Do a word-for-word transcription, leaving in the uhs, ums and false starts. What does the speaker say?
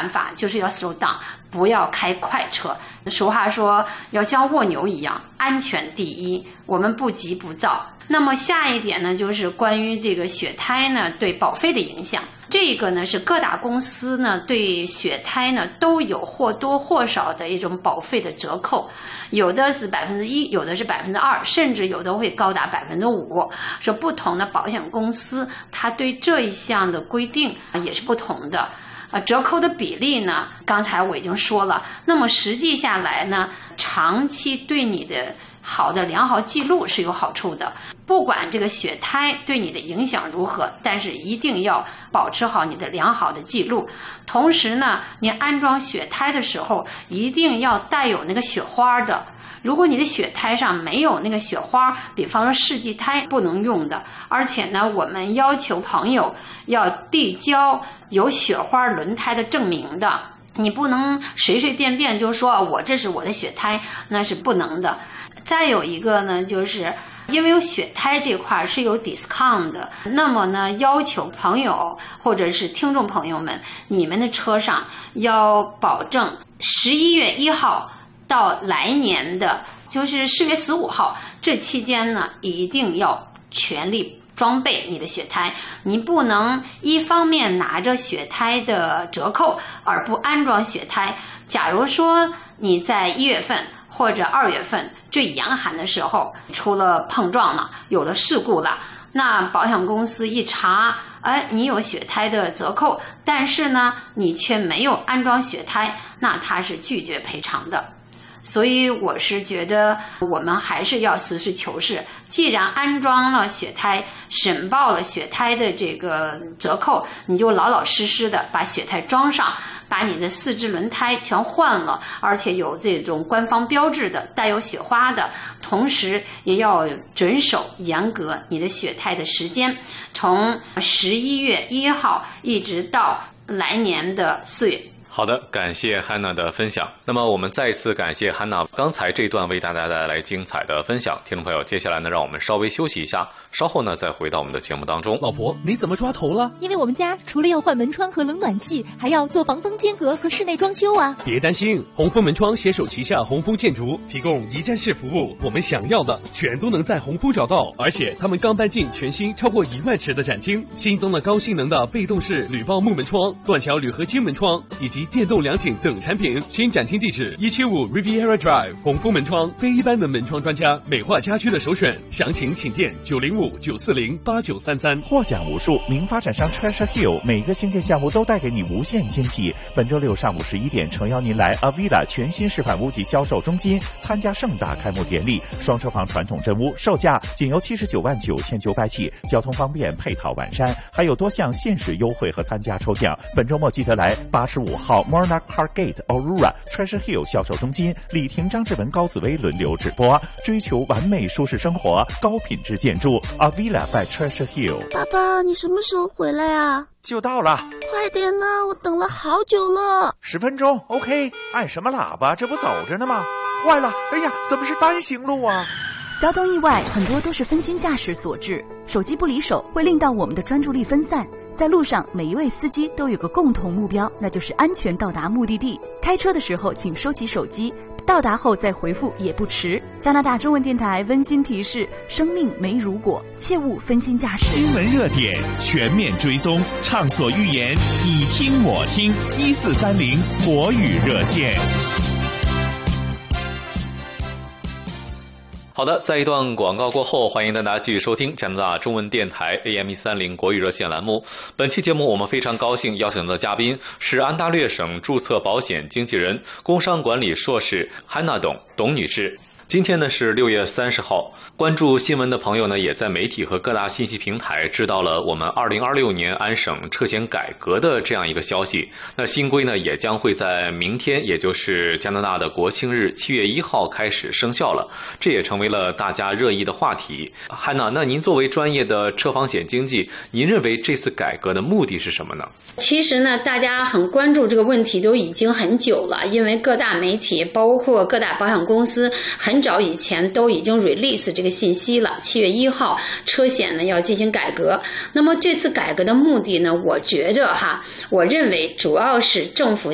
办法就是要 slow down， 不要开快车。俗话说要像蜗牛一样，安全第一，我们不急不躁。那么下一点呢，就是关于这个血胎呢对保费的影响。这个呢是各大公司呢对血胎呢都有或多或少的一种保费的折扣，有的是百分之一，有的是百分之二，甚至有的会高达百分之五。说不同的保险公司，它对这一项的规定也是不同的。呃，折扣的比例呢，刚才我已经说了。那么实际下来呢，长期对你的好的良好记录是有好处的。不管这个血胎对你的影响如何，但是一定要保持好你的良好的记录。同时呢，你安装血胎的时候，一定要带有那个雪花的。如果你的血胎上没有那个雪花，比方说试剂胎不能用的。而且呢，我们要求朋友要递交有雪花轮胎的证明的。你不能随随便便就说我这是我的血胎，那是不能的。再有一个呢，就是因为有血胎这块是有 discount 的，那么呢，要求朋友或者是听众朋友们，你们的车上要保证十一月一号到来年的就是四月十五号这期间呢，一定要全力装备你的血胎。你不能一方面拿着血胎的折扣而不安装血胎。假如说你在一月份或者二月份最严寒的时候出了碰撞了，有了事故了，那保险公司一查，哎，你有血胎的折扣，但是呢你却没有安装血胎，那他是拒绝赔偿的。所以我是觉得我们还是要实事求是，既然安装了血胎，申报了血胎的这个折扣，你就老老实实的把血胎装上，把你的四支轮胎全换了，而且有这种官方标志的带有雪花的，同时也要遵守严格你的血胎的时间，从十一月一号一直到来年的四月。 好的，感谢汉娜的分享。那么我们再一次感谢汉娜刚才这段为大家带来精彩的分享。听众朋友，接下来呢，让我们稍微休息一下，稍后呢再回到我们的节目当中。 老婆，你怎么抓头了？ 因为我们家除了要换门窗和冷暖气，还要做防风间隔和室内装修啊。 别担心，红枫门窗携手旗下红枫建筑提供一站式服务，我们想要的全都能在红枫找到。而且他们刚搬进全新超过一万尺的展厅，新增了高性能的被动式铝爆木门窗、断桥铝合金门窗以及电动凉亭等产品。新展厅地址一七五 Riviera Drive， 红枫门窗非一般的门窗专家，美化家居的首选。详情请电九零五九四零八九三三。 获奖无数，名发展商 Treasure Hill 每个新建项目都带给你无限惊喜。本周六上午十一点，诚邀您来 Avila 全新示范屋及销售中心参加盛大开幕典礼。双车房传统真屋售价仅由七十九万九千九百起，交通方便，配套完善，还有多项限时优惠和参加抽奖。本周末记得来八十五号 Morna Car Gate Aurora Treasure Hill 销售中心，李婷、张志文、高紫薇轮流直播，追求完美舒适生活，高品质建筑 Avila by Treasure Hill。 爸爸，你什么时候回来啊？ 就到了， 快点呢，我等了好久了。 十分钟 OK。 按什么喇叭？这不走着呢吗？坏了，哎呀，怎么是单行路啊？ 交通意外很多都是分心驾驶所致，手机不离手会令到我们的专注力分散。在路上，每一位司机都有个共同目标，那就是安全到达目的地。开车的时候请收起手机，到达后再回复也不迟。加拿大中文电台温馨提示：生命没如果，切勿分心驾驶。 新闻热点全面追踪，畅所欲言，你听我听。一四三零国语热线。 好的，在一段广告过后，欢迎大家继续收听加拿大中文电台 A M 一三零国语热线栏目。本期节目我们非常高兴邀请到的嘉宾是安大略省注册保险经纪人、工商管理硕士汉娜董董女士。今天呢是六月三十号，关注新闻的朋友呢，也在媒体和各大信息平台知道了我们二零二六年安省车险改革的这样一个消息。那新规呢，也将会在明天，也就是加拿大的国庆日七月一号开始生效了，这也成为了大家热议的话题。汉娜，那您作为专业的车房险经纪，您认为这次改革的目的是什么呢？ 其实呢，大家很关注这个问题都已经很久了，因为各大媒体包括各大保险公司很早以前都已经 release 这个信息了，七月一号车险呢要进行改革。那么这次改革的目的呢，我觉着哈，我认为主要是政府